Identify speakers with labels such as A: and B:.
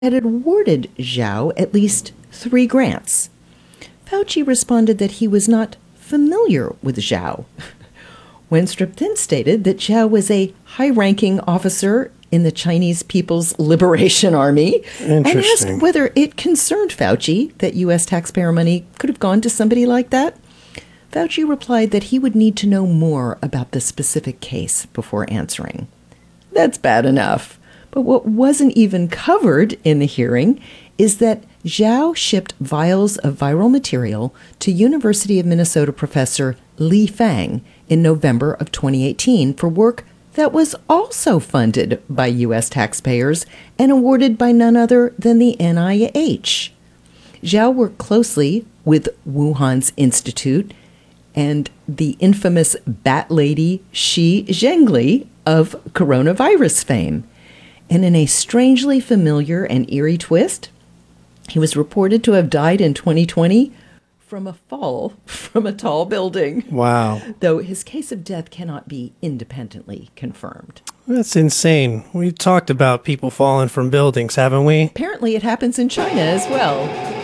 A: had awarded Zhao at least 3 grants. Fauci responded that he was not familiar with Zhao. Wenstrup then stated that Zhao was a high-ranking officer in the Chinese People's Liberation Army and asked whether it concerned Fauci that U.S. taxpayer money could have gone to somebody like that. Fauci replied that he would need to know more about the specific case before answering. That's bad enough. But what wasn't even covered in the hearing is that Zhao shipped vials of viral material to University of Minnesota professor Li Fang in November of 2018 for work that was also funded by U.S. taxpayers and awarded by none other than the NIH. Zhao worked closely with Wuhan's Institute and the infamous Bat Lady Shi Zhengli of coronavirus fame. And in a strangely familiar and eerie twist, he was reported to have died in 2020 from a fall from a tall building.
B: Wow.
A: Though his case of death cannot be independently confirmed.
B: That's insane. We've talked about people falling from buildings, haven't we?
A: Apparently it happens in China as well.